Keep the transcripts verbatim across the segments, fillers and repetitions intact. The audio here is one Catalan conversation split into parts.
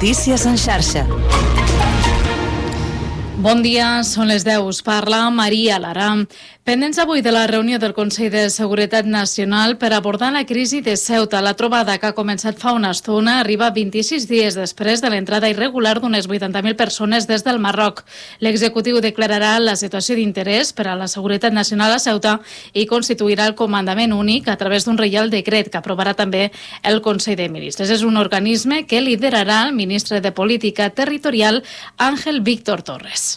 Notícies en xarxa. Bon dia, són les deu. Us parla Maria Lara. Pendents avui de la reunió del Consell de Seguretat Nacional per abordar la crisi de Ceuta. La trobada, que ha començat fa una estona, arriba vint-i-sis dies després de l'entrada irregular d'unes vuitanta mil persones des del Marroc. L'executiu declararà la situació d'interès per a la seguretat nacional a Ceuta i constituirà el comandament únic a través d'un reial decret que aprovarà també el Consell de Ministres. És un organisme que liderarà el ministre de Política Territorial, Ángel Víctor Torres.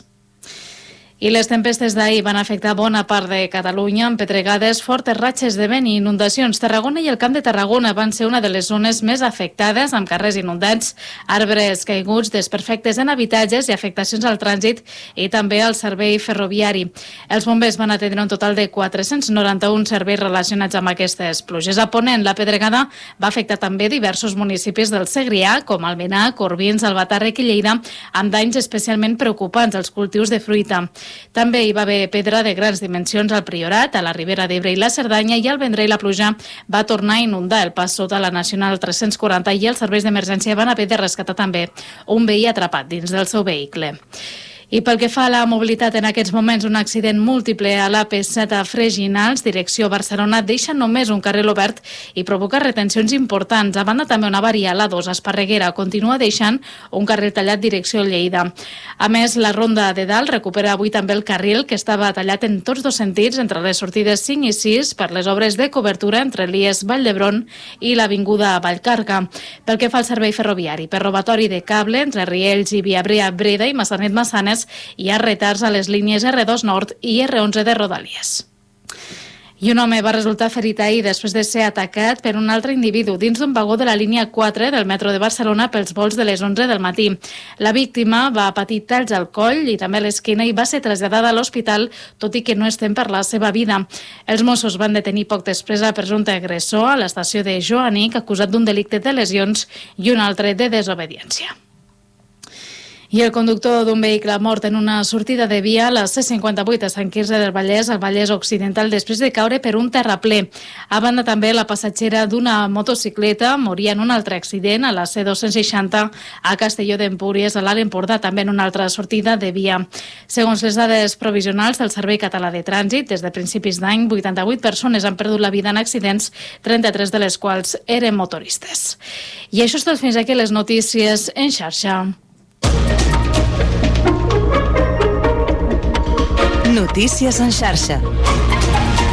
I les tempestes d'ahir van afectar bona part de Catalunya amb pedregades, fortes ratxes de vent i inundacions. Tarragona i el Camp de Tarragona van ser una de les zones més afectades, amb carrers inundats, arbres caiguts, desperfectes en habitatges i afectacions al trànsit i també al servei ferroviari. Els bombers van atendre un total de quatre-cents noranta-un serveis relacionats amb aquestes pluges. A Ponent, la pedregada va afectar també diversos municipis del Segrià, com Almenar, Corbins, Albatàrrec i Lleida, amb danys especialment preocupants als cultius de fruita. També hi va haver pedra de grans dimensions al Priorat, a la Ribera d'Ebre i la Cerdanya, i al Vendrell la pluja va tornar a inundar el pas sota la Nacional tres-cents quaranta i els serveis d'emergència van haver de rescatar també un veí atrapat dins del seu vehicle. I pel que fa a la mobilitat, en aquests moments un accident múltiple a l'A P set a Freginals, direcció Barcelona, deixa només un carril obert i provoca retencions importants. A banda, també una avaria a l'A dos a Esparreguera continua deixant un carril tallat direcció Lleida. A més, la Ronda de Dalt recupera avui també el carril que estava tallat en tots dos sentits entre les sortides cinc i sis per les obres de cobertura entre l'I E S Vall d'Hebron i l'avinguda Vallcarca. Pel que fa al servei ferroviari, per robatori de cable entre Riells i Viabrea, Breda i Massanet-Massanes, hi ha retards a les línies erre dos Nord i erre onze de Rodalies. I un home va resultar ferit ahir després de ser atacat per un altre individu dins d'un vagó de la línia quatre del metro de Barcelona pels vols de les onze del matí. La víctima va patir talls al coll i també a l'esquena i va ser traslladada a l'hospital, tot i que no estem per la seva vida. Els Mossos van detenir poc després a presumpte agressor a l'estació de Joanic, acusat d'un delicte de lesions i un altre de desobediència. I el conductor d'un vehicle mort en una sortida de via a la C cinquanta-vuit a Sant Quirze del Vallès, al Vallès Occidental, després de caure per un terraplè. A banda, també la passatgera d'una motocicleta moria en un altre accident a la C dos-cents seixanta a Castelló d'Empúries, a l'Alt Empordà, també en una altra sortida de via. Segons les dades provisionals del Servei Català de Trànsit, des de principis d'any, vuitanta-vuit persones han perdut la vida en accidents, trenta-tres de les quals eren motoristes. I això és tot, fins aquí les notícies en xarxa. Notícies en xarxa.